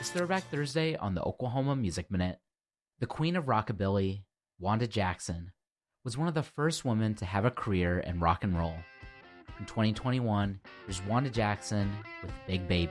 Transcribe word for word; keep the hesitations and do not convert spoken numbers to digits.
week's Throwback Thursday on the Oklahoma Music Minute. The Queen of Rockabilly, Wanda Jackson, was one of the first women to have a career in rock and roll. In twenty twenty-one, there's Wanda Jackson with Big Baby.